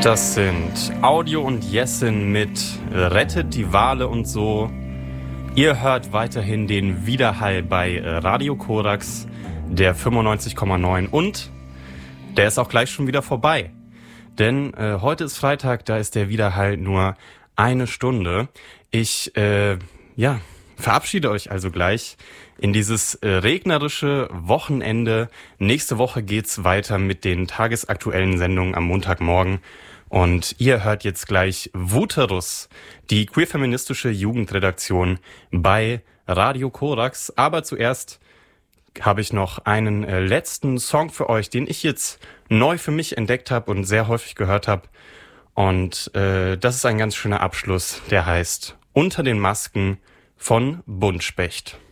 Das sind Audio und Jessin mit Rettet die Wale und so. Ihr hört weiterhin den Widerhall bei Radio Korax, der 95,9, und der ist auch gleich schon wieder vorbei. Denn heute ist Freitag, da ist der Widerhall nur eine Stunde. Ich verabschiede euch also gleich in dieses regnerische Wochenende. Nächste Woche geht's weiter mit den tagesaktuellen Sendungen am Montagmorgen. Und ihr hört jetzt gleich Wuterus, die queer-feministische Jugendredaktion bei Radio Korax. Aber zuerst habe ich noch einen letzten Song für euch, den ich jetzt neu für mich entdeckt habe und sehr häufig gehört habe. Und das ist ein ganz schöner Abschluss, der heißt Unter den Masken von Buntspecht.